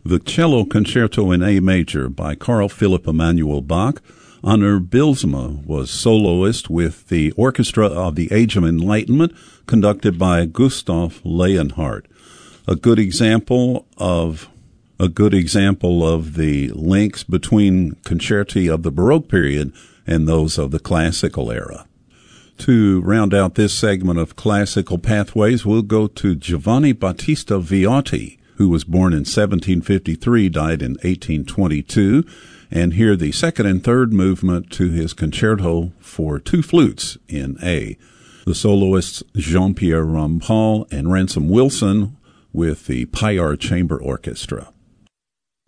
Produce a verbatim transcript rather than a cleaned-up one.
The Cello Concerto in A Major by Carl Philipp Emanuel Bach. Anna Bylsma was soloist with the Orchestra of the Age of Enlightenment, conducted by Gustav Leonhardt. A good example of a good example of the links between concerti of the Baroque period and those of the classical era. To round out this segment of classical pathways, we'll go to Giovanni Battista Viotti, who was born in seventeen fifty-three, died in eighteen twenty-two, and hear the second and third movement to his concerto for two flutes in A. The soloists Jean-Pierre Rampal and Ransom Wilson with the Payar Chamber Orchestra.